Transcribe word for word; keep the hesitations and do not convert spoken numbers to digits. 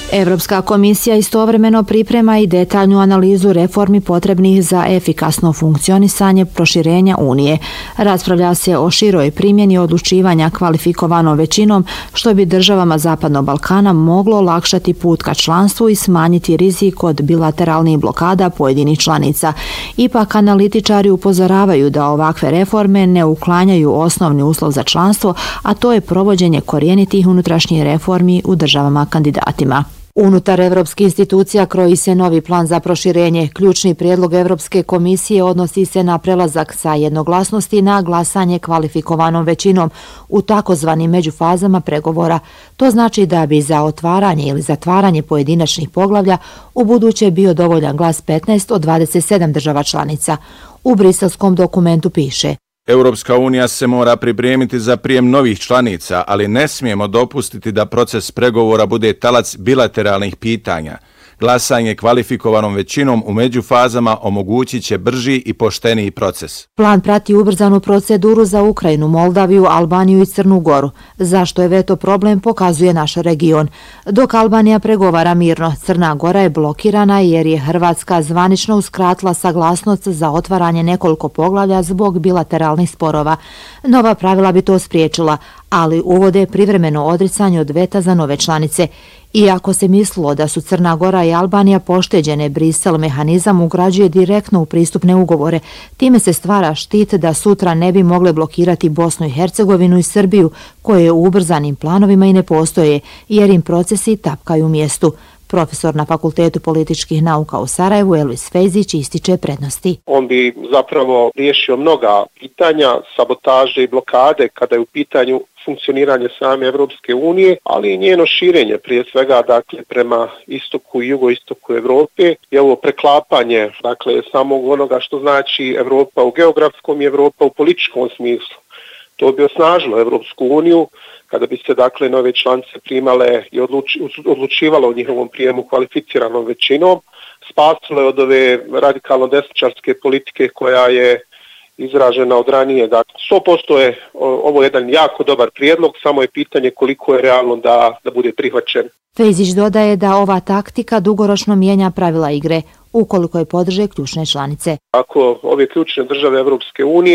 Evropska komisija istovremeno priprema i detaljnu analizu reformi potrebnih za efikasno funkcionisanje proširenja Unije. Raspravlja se o široj primjeni odlučivanja kvalifikovanom većinom, što bi državama Zapadnog Balkana moglo olakšati put ka članstvu i smanjiti rizik od bilateralnih blokada pojedinih članica. Ipak analitičari upozoravaju da ovakve reforme ne uklanjaju osnovni uslov za članstvo, a to je provođenje korijenitih unutrašnjih reformi u državama kandidatima. Unutar evropskih institucija kroji se novi plan za proširenje. Ključni prijedlog Evropske komisije odnosi se na prelazak sa jednoglasnosti na glasanje kvalifikovanom većinom u takozvanim međufazama pregovora. To znači da bi za otvaranje ili zatvaranje pojedinačnih poglavlja u buduće bio dovoljan glas petnaest od dvadeset sedam država članica. U briselskom dokumentu piše: Europska unija se mora pripremiti za prijem novih članica, ali ne smijemo dopustiti da proces pregovora bude talac bilateralnih pitanja. Glasanje kvalifikovanom većinom u međufazama omogućit će brži i pošteniji proces. Plan prati ubrzanu proceduru za Ukrajinu, Moldaviju, Albaniju i Crnu Goru. Zašto je veto problem, pokazuje naš region. Dok Albanija pregovara mirno, Crna Gora je blokirana jer je Hrvatska zvanično uskratila saglasnost za otvaranje nekoliko poglavlja zbog bilateralnih sporova. Nova pravila bi to spriječila, ali uvode privremeno odricanje od veta za nove članice. Iako se mislilo da su Crna Gora i Albanija pošteđene, Brisel mehanizam ugrađuje direktno u pristupne ugovore. Time se stvara štit da sutra ne bi mogle blokirati Bosnu i Hercegovinu i Srbiju, koje u ubrzanim planovima i ne postoje, jer im procesi tapkaju u mjestu. Profesor na Fakultetu političkih nauka u Sarajevu Elvis Fejzić ističe prednosti. On bi zapravo riješio mnoga pitanja, sabotaže i blokade kada je u pitanju funkcioniranje same Evropske unije, ali i njeno širenje, prije svega dakle prema istoku i jugoistoku Evrope, je ovo preklapanje dakle samog onoga što znači Evropa u geografskom i Evropa u političkom smislu. To bi osnažilo Evropsku uniju kada bi se dakle nove članice primale i odluči, odlučivalo o njihovom prijemu kvalificiranom većinom, spasilo je od ove radikalno desničarske politike koja je izražena od ranije. Dakle, sto posto je ovo jedan jako dobar prijedlog, samo je pitanje koliko je realno da, da bude prihvaćen. Fejzić dodaje da ova taktika dugoročno mijenja pravila igre, ukoliko je podrže ključne članice. Ako ove ključne države Evropske unije